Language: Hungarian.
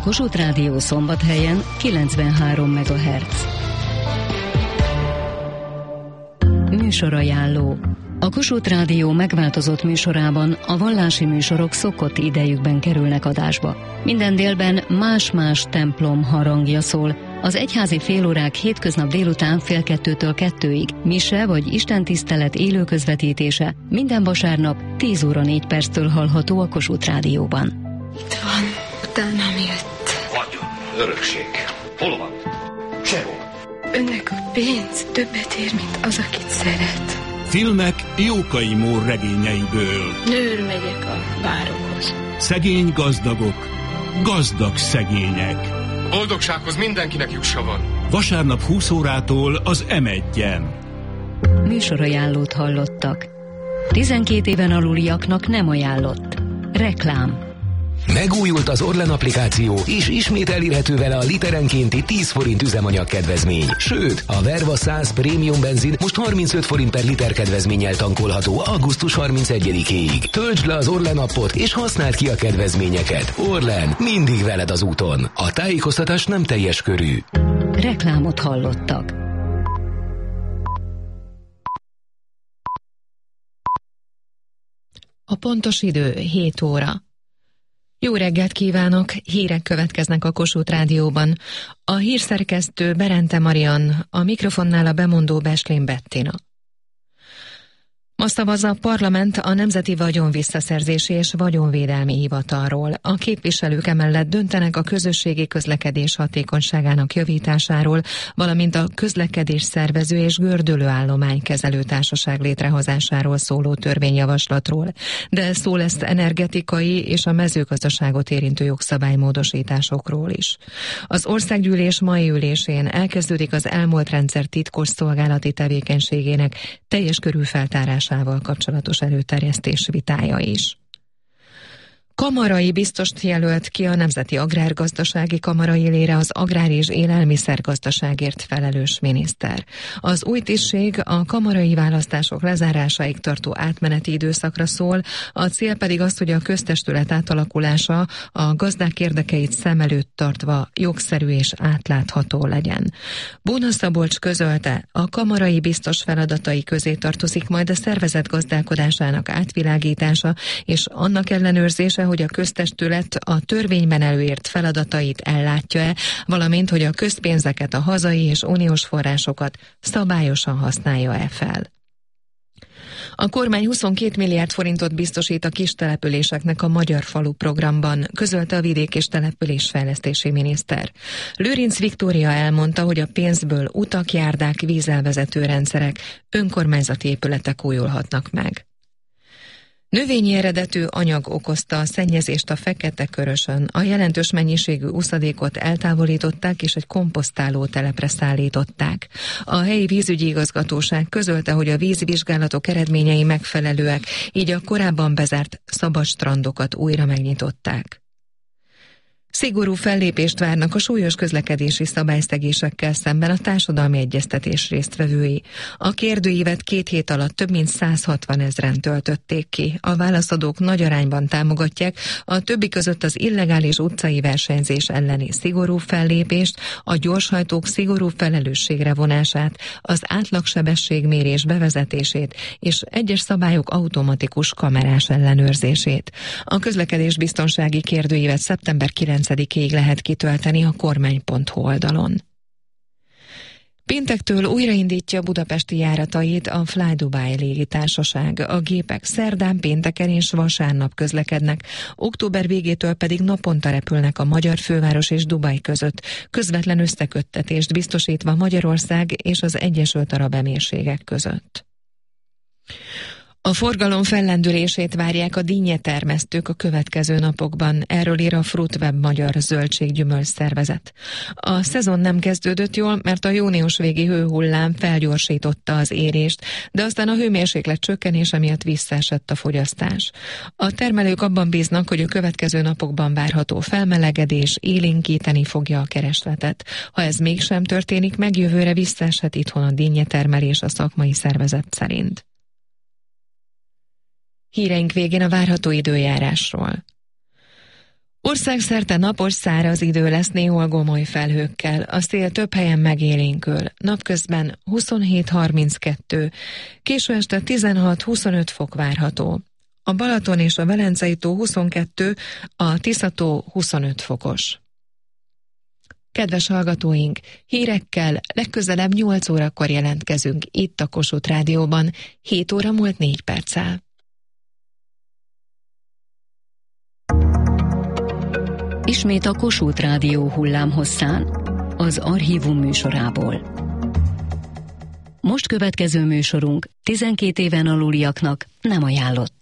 Kossuth Rádió Szombathelyen 93 MHz. Műsorajánló. A Kossuth Rádió megváltozott műsorában a vallási műsorok szokott idejükben kerülnek adásba. Minden délben más-más templom harangja szól. Az egyházi félórák hétköznap délután 1:30-től 2-ig, mise vagy istentisztelet élő közvetítése minden vasárnap 10 óra 4 perctől hallható a Kossuth Rádióban. Itt van, utánam jött. Vagyon, örökség. Hol van? Sehol. Önnek a pénz többet ér, mint az, akit szeret. Filmek Jókai Mór regényeiből. Nőr megyek a várokhoz. Szegény gazdagok, gazdag szegények. A boldogsághoz mindenkinek jussa van. Vasárnap 20 órától az M1-en. Műsorajánlót hallottak. 12 éven aluliaknak nem ajánlott. Reklám. Megújult az Orlen applikáció, és ismét elérhető vele a literenkénti 10 forint üzemanyag kedvezmény. Sőt, a Verva 100 prémium benzin most 35 forint per liter kedvezménnyel tankolható augusztus 31-éig. Töltsd le az Orlen appot, és használd ki a kedvezményeket. Orlen, mindig veled az úton. A tájékoztatás nem teljes körű. Reklámot hallottak. A pontos idő 7 óra. Jó reggelt kívánok! Hírek következnek a Kossuth Rádióban. A hírszerkesztő Berente Marian, a mikrofonnál a bemondó Beslin Bettina. Ma szavaz a parlament a Nemzeti Vagyonvisszaszerzési és Vagyonvédelmi Hivatalról. A képviselők emellett döntenek a közösségi közlekedés hatékonyságának javításáról, valamint a közlekedés szervező és gördülő állománykezelő társaság létrehozásáról szóló törvényjavaslatról, de szó lesz energetikai és a mezőgazdaságot érintő jogszabálymódosításokról is. Az országgyűlés mai ülésén elkezdődik az elmúlt rendszer titkos szolgálati tevékenységének teljes körű feltárásával kapcsolatos előterjesztés vitája is. Kamarai biztost jelölt ki a Nemzeti Agrárgazdasági Kamara élére az agrár- és élelmiszergazdaságért felelős miniszter. Az új tisztség a kamarai választások lezárásáig tartó átmeneti időszakra szól, a cél pedig az, hogy a köztestület átalakulása a gazdák érdekeit szem előtt tartva jogszerű és átlátható legyen. Bóna Szabolcs közölte, a kamarai biztos feladatai közé tartozik majd a szervezet gazdálkodásának átvilágítása és annak ellenőrzése, hogy a köztestület a törvényben előírt feladatait ellátja-e, valamint, hogy a közpénzeket, a hazai és uniós forrásokat szabályosan használja-e fel. A kormány 22 milliárd forintot biztosít a kistelepüléseknek a Magyar Falu programban, közölte a vidék- és településfejlesztési miniszter. Lőrinc Viktória elmondta, hogy a pénzből utak, járdák, vízelvezető rendszerek, önkormányzati épületek újulhatnak meg. Növényi eredetű anyag okozta a szennyezést a Fekete-Körösön. A jelentős mennyiségű uszadékot eltávolították és egy komposztáló telepre szállították. A helyi vízügyi igazgatóság közölte, hogy a vízvizsgálatok eredményei megfelelőek, így a korábban bezárt szabad strandokat újra megnyitották. Szigorú fellépést várnak a súlyos közlekedési szabályszegésekkel szemben a társadalmi egyeztetés résztvevői. A kérdőívet 2 hét alatt több mint 160 000-en töltötték ki. A válaszadók nagy arányban támogatják a többi között az illegális utcai versenyzés elleni szigorú fellépést, a gyorshajtók szigorú felelősségre vonását, az átlagsebességmérés bevezetését és egyes szabályok automatikus kamerás ellenőrzését. A közlekedésbiztonsági kérdőívet szeptember 9-ig lehet kitölteni a kormány.hu oldalon. Péntektől újraindítja budapesti járatait a Fly Dubai légitársaság. A gépek szerdán, pénteken és vasárnap közlekednek, október végétől pedig naponta repülnek a magyar főváros és Dubaj között, közvetlen összeköttetést biztosítva Magyarország és az Egyesült Arab Emírségek között. A forgalom fellendülését várják a dinnyetermesztők a következő napokban, erről ír a Fruitweb magyar zöldséggyümölcs szervezet. A szezon nem kezdődött jól, mert a június végi hőhullám felgyorsította az érést, de aztán a hőmérséklet csökkenése miatt visszaesett a fogyasztás. A termelők abban bíznak, hogy a következő napokban várható felmelegedés élénkíteni fogja a keresletet. Ha ez mégsem történik meg, jövőre visszaeshet itthon a dinnyetermelés a szakmai szervezet szerint. Híreink végén a várható időjárásról. Országszerte napos, száraz idő lesz néhol gomoly felhőkkel, a szél több helyen megélénkül, napközben 27-32, késő este 16-25 fok várható. A Balaton és a Velencei-tó 22, a Tisza-tó 25 fokos. Kedves hallgatóink, hírekkel legközelebb 8 órakor jelentkezünk itt a Kossuth Rádióban, 7 óra múlt 4 perccel. Ismét a Kossuth Rádió hullámhosszán, az Archívum műsorából. Most következő műsorunk 12 éven aluliaknak nem ajánlott.